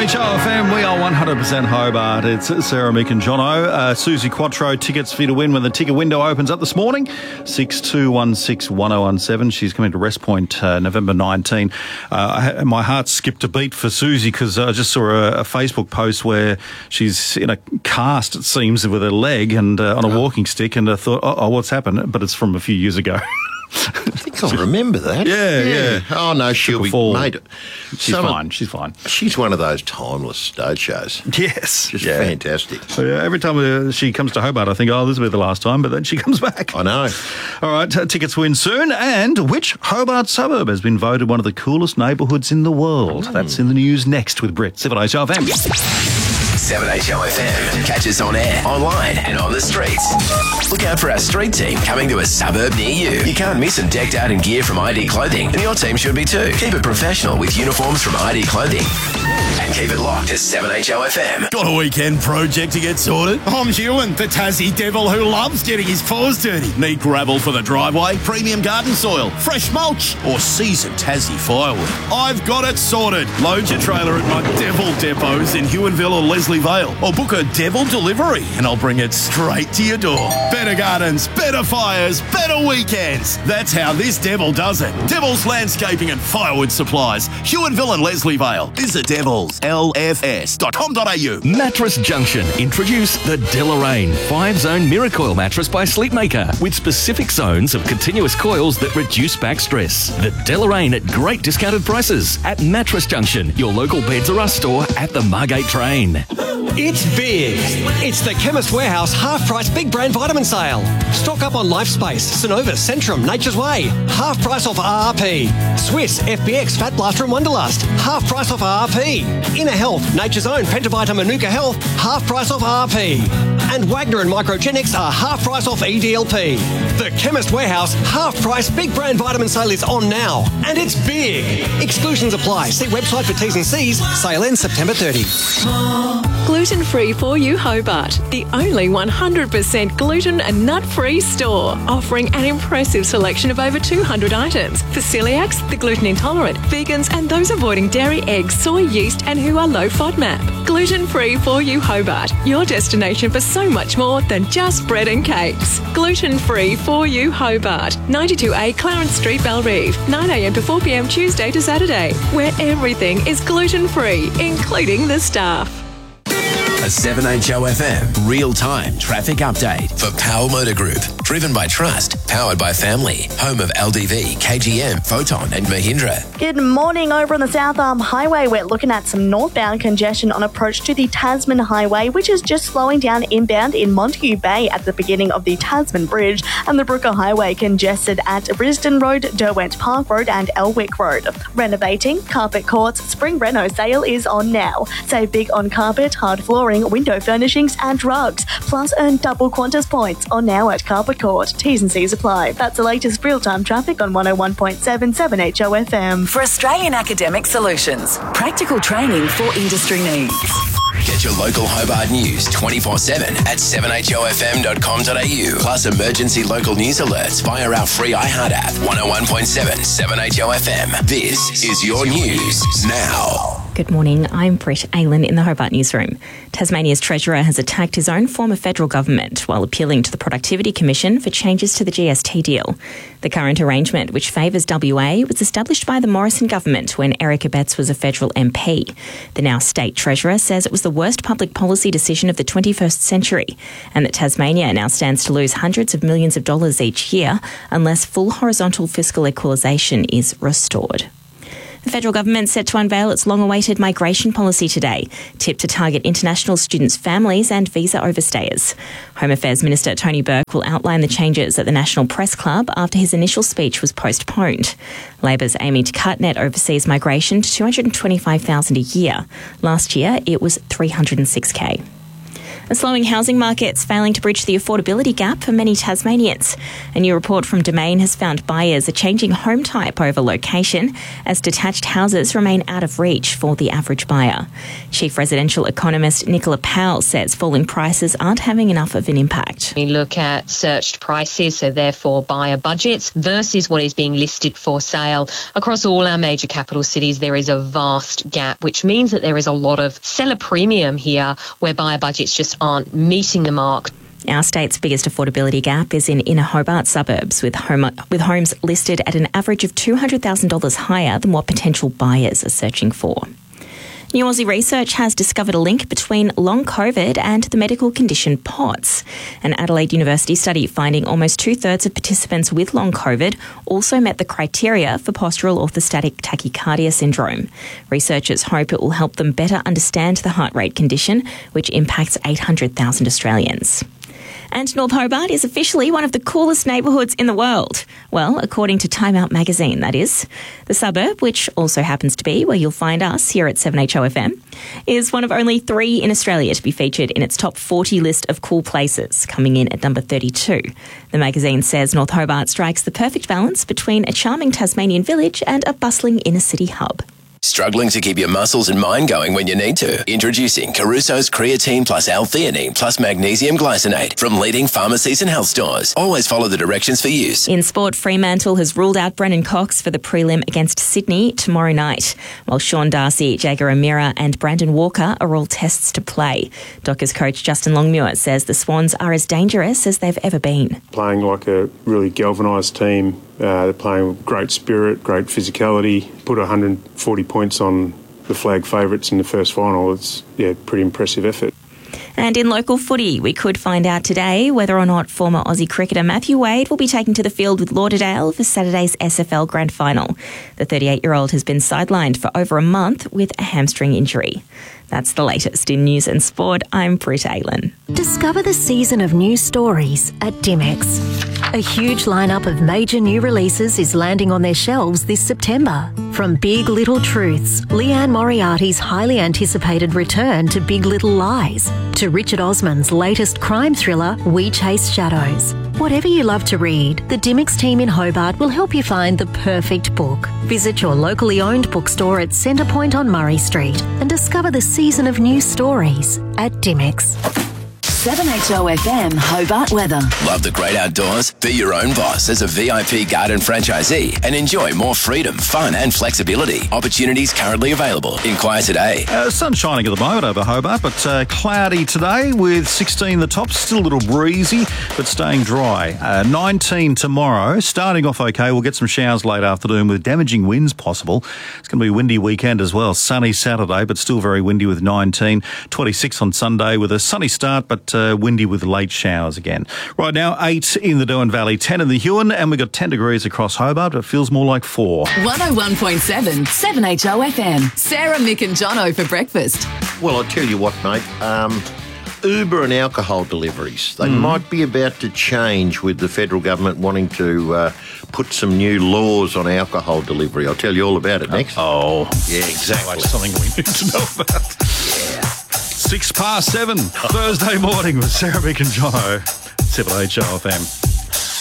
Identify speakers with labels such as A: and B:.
A: 7HOFM, we are 100% Hobart. It's Sarah, Mick and Jono. Susie Quattro, tickets for you to win when the ticket window opens up this morning. 62161017. She's coming to Rest Point November 19. My heart skipped a beat for Susie because I just saw a Facebook post where she's in a cast, it seems, with her leg and on a walking stick, and I thought, oh, what's happened? But it's from a few years ago.
B: I think I remember that.
A: Yeah.
B: Oh, no, she'll be made.
A: She's fine. She's fine.
B: She's one of those timeless stage shows.
A: Yes.
B: Just fantastic.
A: So, every time she comes to Hobart, I think, this will be the last time, but then she comes back.
B: I know.
A: All right, tickets win soon. And which Hobart suburb has been voted one of the coolest neighbourhoods in the world? That's in the news next with Britt. 7HOFM.
C: 7HOFM. Catch us on air, online and on the streets. Look out for our street team coming to a suburb near you. You can't miss them decked out in gear from ID Clothing, and your team should be too. Keep it professional with uniforms from ID Clothing. And keep it locked to 7HOFM.
D: Got a weekend project to get sorted? I'm Ewan, the Tassie devil who loves getting his paws dirty. Need gravel for the driveway, premium garden soil, fresh mulch, or seasoned Tassie firewood? I've got it sorted. Load your trailer at my devil depots in Huonville or Leslie Vale, or book a devil delivery and I'll bring it straight to your door. Better gardens, better fires, better weekends. That's how this devil does it. Devil's Landscaping and Firewood Supplies, Huonville and Leslie Vale. Visit devilslfs.com.au.
E: Mattress Junction introduce the Deloraine 5-zone Miracoil mattress by Sleepmaker with specific zones of continuous coils that reduce back stress. The Deloraine at great discounted prices at Mattress Junction, your local Beds R Us store at the Margate train.
F: It's big. It's the Chemist Warehouse half-price big brand vitamin sale. Stock up on Lifespace, Synovus, Centrum, Nature's Way. Half price off RRP. Swiss, FBX, Fat Blaster and Wonderlust. Half price off RRP. Inner Health, Nature's Own, Pentavita, Manuka Health. Half price off RRP. And Wagner and Microgenics are half price off EDLP. The Chemist Warehouse half-price big brand vitamin sale is on now. And it's big. Exclusions apply. See website for T's and C's. Sale ends September 30.
G: Gluten-free for you Hobart, the only 100% gluten and nut-free store, offering an impressive selection of over 200 items for celiacs, the gluten intolerant, vegans and those avoiding dairy, eggs, soy, yeast and who are low FODMAP. Gluten-free for you Hobart, your destination for so much more than just bread and cakes. Gluten-free for you Hobart, 92A Clarence Street, Bellerive, 9am to 4pm Tuesday to Saturday, where everything is gluten-free, including the staff.
C: A 7HOFM real-time traffic update for Power Motor Group. Driven by trust, powered by family. Home of LDV, KGM, Photon and Mahindra.
H: Good morning. Over on the South Arm Highway, we're looking at some northbound congestion on approach to the Tasman Highway, which is just slowing down inbound in Montague Bay at the beginning of the Tasman Bridge, and the Brooker Highway congested at Brisbane Road, Derwent Park Road and Elwick Road. Renovating, Carpet Court's Spring Reno sale is on now. Save big on carpet, hard flooring, window furnishings and rugs. Plus earn double Qantas points on now at Carpet Court. T's and C's apply. That's the latest real-time traffic on 101.7 7HOFM.
I: For Australian Academic Solutions, practical training for industry needs.
C: Get your local Hobart news 24/7 at 7HOFM.com.au. Plus emergency local news alerts via our free iHeart app. 101.7 7HOFM. This is your news now.
J: Good morning, I'm Brett Aylan in the Hobart Newsroom. Tasmania's Treasurer has attacked his own form of federal government while appealing to the Productivity Commission for changes to the GST deal. The current arrangement, which favours WA, was established by the Morrison government when Eric Abetz was a federal MP. The now State Treasurer says it was the worst public policy decision of the 21st century and that Tasmania now stands to lose hundreds of millions of dollars each year unless full horizontal fiscal equalisation is restored. The federal government set to unveil its long-awaited migration policy today, tipped to target international students' families and visa overstayers. Home Affairs Minister Tony Burke will outline the changes at the National Press Club after his initial speech was postponed. Labor's aiming to cut net overseas migration to 225,000 a year. Last year, it was 306k. A slowing housing market's failing to bridge the affordability gap for many Tasmanians. A new report from Domain has found buyers are changing home type over location as detached houses remain out of reach for the average buyer. Chief residential economist Nicola Powell says falling prices aren't having enough of an impact.
K: We look at searched prices, so therefore buyer budgets, versus what is being listed for sale. Across all our major capital cities, there is a vast gap, which means that there is a lot of seller premium here where buyer budgets just aren't meeting the mark.
J: Our state's biggest affordability gap is in inner Hobart suburbs, with homes listed at an average of $200,000 higher than what potential buyers are searching for. New Aussie research has discovered a link between long COVID and the medical condition POTS. An Adelaide University study finding almost 2/3 of participants with long COVID also met the criteria for postural orthostatic tachycardia syndrome. Researchers hope it will help them better understand the heart rate condition, which impacts 800,000 Australians. And North Hobart is officially one of the coolest neighbourhoods in the world. Well, according to Time Out magazine, that is. The suburb, which also happens to be where you'll find us here at 7HOFM, is one of only 3 in Australia to be featured in its top 40 list of cool places, coming in at number 32. The magazine says North Hobart strikes the perfect balance between a charming Tasmanian village and a bustling inner city hub.
C: Struggling to keep your muscles and mind going when you need to? Introducing Caruso's Creatine plus L-theanine plus Magnesium Glycinate from leading pharmacies and health stores. Always follow the directions for use.
J: In sport, Fremantle has ruled out Brendan Cox for the prelim against Sydney tomorrow night, while Sean Darcy, Jager O'Meara and Brandon Walker are all tests to play. Dockers coach Justin Longmuir says the Swans are as dangerous as they've ever been.
L: Playing like a really galvanised team. They're playing with great spirit, great physicality, put 140 points on the flag favourites in the first final. It's pretty impressive effort.
J: And in local footy, we could find out today whether or not former Aussie cricketer Matthew Wade will be taken to the field with Lauderdale for Saturday's SFL Grand Final. The 38-year-old has been sidelined for over a month with a hamstring injury. That's the latest in news and sport. I'm Britt Aylan.
M: Discover the season of new stories at Dimex. A huge lineup of major new releases is landing on their shelves this September. From Big Little Truths, Leanne Moriarty's highly anticipated return to Big Little Lies, to Richard Osman's latest crime thriller, We Chase Shadows. Whatever you love to read, the Dimex team in Hobart will help you find the perfect book. Visit your locally owned bookstore at Centrepoint on Murray Street and discover the season of new stories at Dimex.
I: 7HOFM Hobart weather.
C: Love the great outdoors? Be your own boss as a VIP garden franchisee and enjoy more freedom, fun and flexibility. Opportunities currently available. Inquire today.
A: Sun shining at the moment over Hobart, but cloudy today with 16 the top. Still a little breezy, but staying dry. 19 tomorrow. Starting off okay. We'll get some showers late afternoon with damaging winds possible. It's going to be a windy weekend as well. Sunny Saturday, but still very windy with 19. 26 on Sunday with a sunny start, but windy with late showers again. Right now, 8 in the Derwent Valley, 10 in the Huon, and we've got 10 degrees across Hobart, but it feels more like 4.
I: 101.7 7HOFM. Sarah, Mick and Jono for breakfast.
B: Well, I'll tell you what, mate. Uber and alcohol deliveries, they might be about to change with the federal government wanting to put some new laws on alcohol delivery. I'll tell you all about it next.
A: Oh.
B: Yeah, exactly.
A: Like something we need to know about. 7:06, Thursday morning with Sarah, Mick and Jono, 7HOFM.